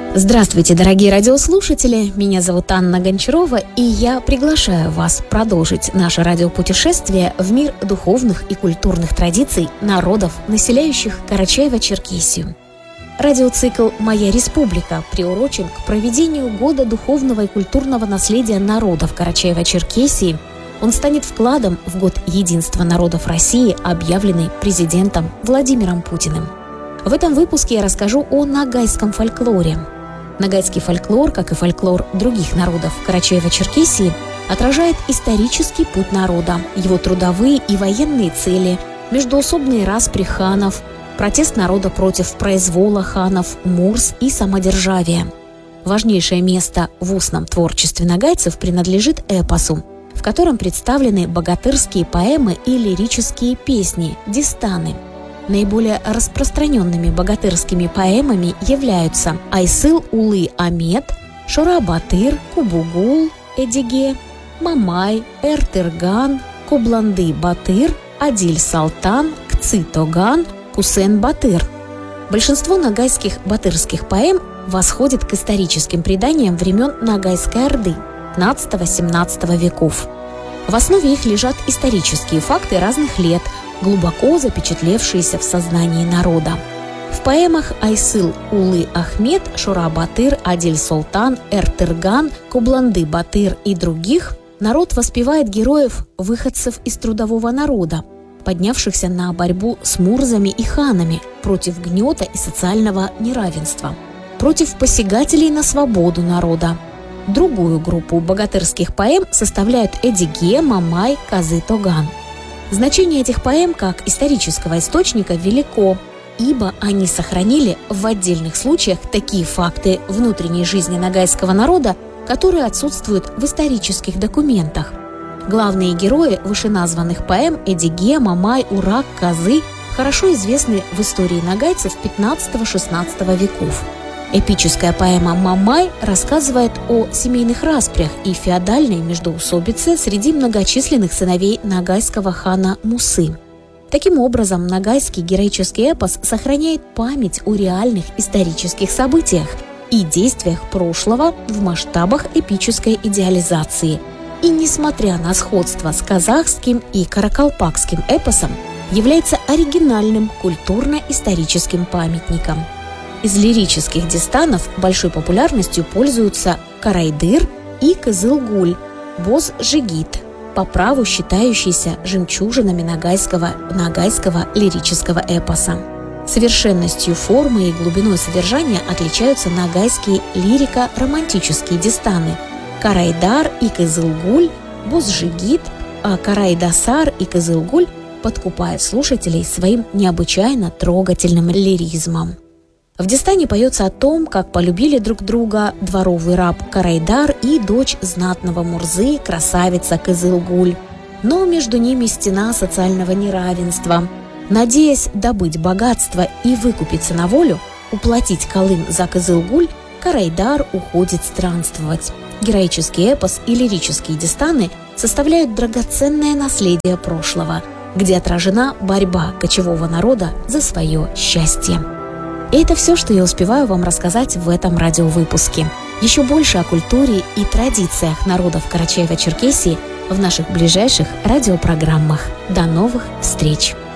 Здравствуйте, дорогие радиослушатели! Меня зовут Анна Гончарова, и я приглашаю вас продолжить наше радиопутешествие в мир духовных и культурных традиций народов, населяющих Карачаево-Черкесию. Радиоцикл «Моя республика» приурочен к проведению Года духовного и культурного наследия народов Карачаево-Черкесии. Он станет вкладом в Год единства народов России, объявленный президентом Владимиром Путиным. В этом выпуске я расскажу о ногайском фольклоре. Ногайский фольклор, как и фольклор других народов Карачаево-Черкесии, отражает исторический путь народа, его трудовые и военные цели, междоусобные распри ханов, протест народа против произвола ханов, мурс и самодержавия. Важнейшее место в устном творчестве ногайцев принадлежит эпосу, в котором представлены богатырские поэмы и лирические песни – дистаны. Наиболее распространенными богатырскими поэмами являются Айсыл Улы Амет, Шора-Батыр, Кубугул, Эдиге, Мамай, Эртырган, Кобланды-Батыр, Адиль-Салтан, Кцы-Тоган, Кусен-Батыр. Большинство ногайских батырских поэм восходит к историческим преданиям времен Ногайской Орды XV-XVII веков. В основе их лежат исторические факты разных лет, глубоко запечатлевшиеся в сознании народа. В поэмах Айсыл Улы Ахмет, Шора-Батыр, Адиль-Салтан, Эртырган, Кобланды-Батыр и других народ воспевает героев-выходцев из трудового народа, поднявшихся на борьбу с мурзами и ханами против гнета и социального неравенства, против посягателей на свободу народа. Другую группу богатырских поэм составляют Эдиге, Мамай, Кцы-Тоган. Значение этих поэм как исторического источника велико, ибо они сохранили в отдельных случаях такие факты внутренней жизни ногайского народа, которые отсутствуют в исторических документах. Главные герои вышеназванных поэм Эдиге, Мамай, Урак, Кazы хорошо известны в истории ногайцев XV-XVI веков. Эпическая поэма «Мамай» рассказывает о семейных распрях и феодальной междоусобице среди многочисленных сыновей ногайского хана Мусы. Таким образом, ногайский героический эпос сохраняет память о реальных исторических событиях и действиях прошлого в масштабах эпической идеализации. И, несмотря на сходство с казахским и каракалпакским эпосом, является оригинальным культурно-историческим памятником. Из лирических дистанов большой популярностью пользуются Карайдыр и Кызылгуль, Боз-Жигит, по праву считающиеся жемчужинами ногайского лирического эпоса. Совершенностью формы и глубиной содержания отличаются ногайские лирико-романтические дистаны Карайдар и Кызылгуль, Боз-Жигит, а Карайдасар и Кызылгуль подкупают слушателей своим необычайно трогательным лиризмом. В дистане поется о том, как полюбили друг друга дворовый раб Карайдар и дочь знатного Мурзы, красавица Кызылгуль. Но между ними стена социального неравенства. Надеясь добыть богатство и выкупиться на волю, уплатить калым за Кызылгуль, Карайдар уходит странствовать. Героический эпос и лирические дистаны составляют драгоценное наследие прошлого, где отражена борьба кочевого народа за свое счастье. И это все, что я успеваю вам рассказать в этом радиовыпуске. Еще больше о культуре и традициях народов Карачаево-Черкесии в наших ближайших радиопрограммах. До новых встреч!